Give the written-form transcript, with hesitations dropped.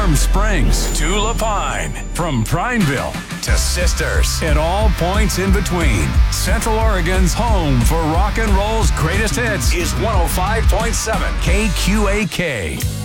Warm Springs to Lapine, from Prineville to Sisters, and all points in between. Central Oregon's home for rock and roll's greatest hits is 105.7 KQAK.